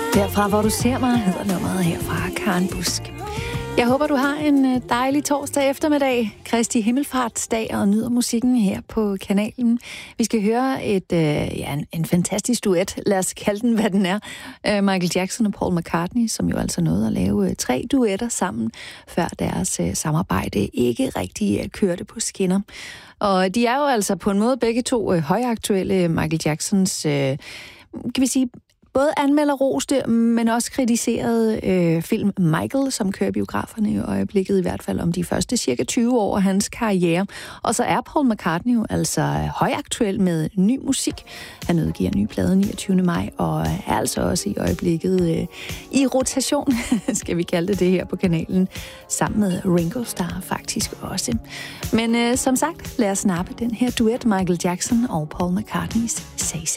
Derfra, hvor du ser mig, hedder nummeret her fra Karen Busk. Jeg håber, du har en dejlig torsdag eftermiddag, Kristi Himmelfartsdag, og nyder musikken her på kanalen. Vi skal høre en fantastisk duet, lad os kalde den, hvad den er. Michael Jackson og Paul McCartney, som jo altså nåede at lave 3 duetter sammen, før deres samarbejde ikke rigtig kørte på skinner. Og de er jo altså på en måde begge to højaktuelle. Michael Jacksons, kan vi sige, både anmelderroste, men også kritiserede film Michael, som kører biograferne i øjeblikket, i hvert fald om de første cirka 20 år af hans karriere. Og så er Paul McCartney jo altså højaktuel med ny musik. Han udgiver ny plade 29. maj, og er altså også i øjeblikket i rotation, skal vi kalde det her på kanalen, sammen med Ringo Starr faktisk også. Men som sagt, lad os snappe den her duet, Michael Jackson og Paul McCartneys Say Say.